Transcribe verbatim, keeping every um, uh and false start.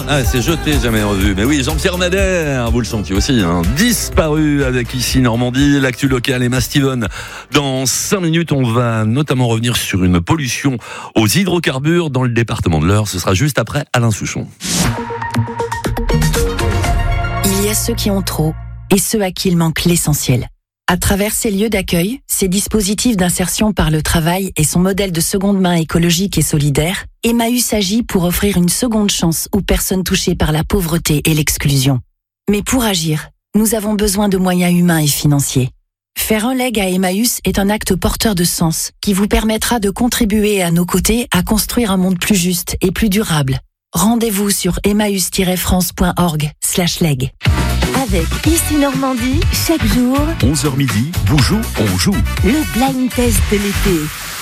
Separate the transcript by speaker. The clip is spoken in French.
Speaker 1: Ah, c'est jeté, jamais revu. Mais oui, Jean-Pierre Madère, vous le sentiez aussi, hein, disparu avec Ici Normandie, l'actu locale. Emma Steven. Dans cinq minutes, on va notamment revenir sur une pollution aux hydrocarbures dans le département de l'Eure. Ce sera juste après Alain Souchon.
Speaker 2: Il y a ceux qui ont trop et ceux à qui il manque l'essentiel. À travers ces lieux d'accueil, ces dispositifs d'insertion par le travail et son modèle de seconde main écologique et solidaire, Emmaüs agit pour offrir une seconde chance aux personnes touchées par la pauvreté et l'exclusion. Mais pour agir, nous avons besoin de moyens humains et financiers. Faire un leg à Emmaüs est un acte porteur de sens qui vous permettra de contribuer à nos côtés à construire un monde plus juste et plus durable. Rendez-vous sur emmaüs tiret france point org slash leg.
Speaker 3: Avec Ici Normandie, chaque jour,
Speaker 4: onze heures midi, Boujou, on joue.
Speaker 3: le blind test de l'été.